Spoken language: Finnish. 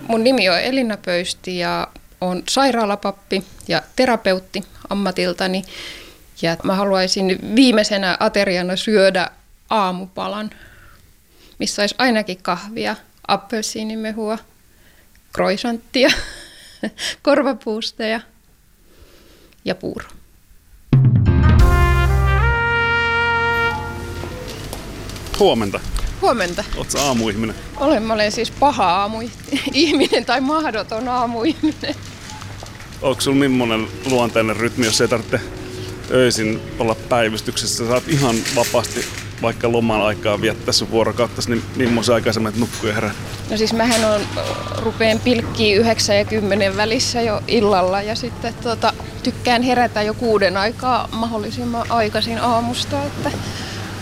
Mun nimi on Elina Pöysti ja olen sairaalapappi ja terapeutti ammatiltani. Ja mä haluaisin viimeisenä ateriana syödä aamupalan, missä olisi ainakin kahvia, appelsiinimehua, croissanttia, korvapuusteja ja puuro. Huomenta. Huomenta. Ootko sä aamuihminen? Mä olen siis paha aamuihminen tai mahdoton aamuihminen. Onko sulla millainen luontainen rytmi, jos ei tarvitse öisin olla päivystyksessä? Sä saat ihan vapaasti vaikka loman aikaa viettää sun vuorokauttasi, niin millaisen aikaa sä menet nukkuu ja herää? No siis mähän rupeen pilkkiä 9 ja 10 välissä jo illalla ja sitten tykkään herätä jo 6 aikaa mahdollisimman aikaisin aamusta, että